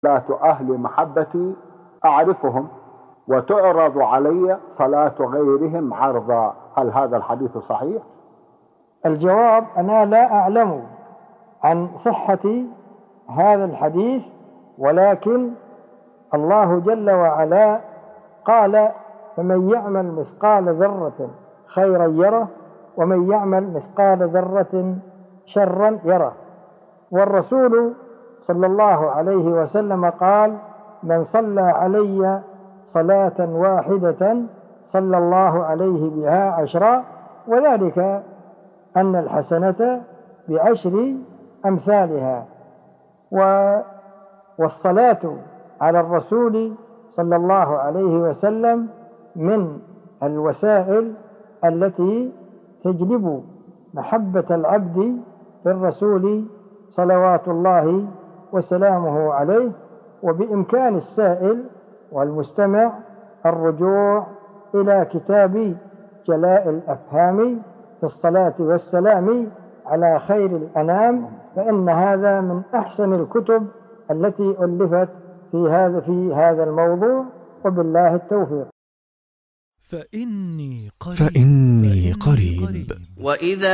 صلاة أهل محبتي أعرفهم وتعرض علي صلاة غيرهم عرضا. هل هذا الحديث صحيح؟ الجواب: أنا لا أعلم عن صحة هذا الحديث، ولكن الله جل وعلا قال: فمن يعمل مثقال ذرة خيرا يره ومن يعمل مثقال ذرة شرا يره. والرسول صلى الله عليه وسلم قال: من صلى علي صلاة واحدة صلى الله عليه بها 10، وذلك أن الحسنة ب10 أمثالها. والصلاة على الرسول صلى الله عليه وسلم من الوسائل التي تجلب محبة العبد للرسول صلوات الله وسلامه عليه. وبإمكان السائل والمستمع الرجوع إلى كتاب جلاء الأفهام في الصلاة والسلام على خير الأنام، فإن هذا من أحسن الكتب التي ألفت في هذا الموضوع، وبالله التوفيق. فإني قريب. وإذا